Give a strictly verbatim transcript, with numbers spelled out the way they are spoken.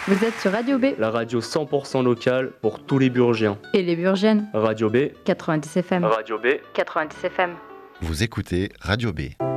Vous êtes sur Radio B. La radio cent pour cent locale pour tous les Burgiens. Et les Burgiennes. Radio B. quatre-vingt-dix F M. Radio B. quatre-vingt-dix F M. Vous écoutez Radio B.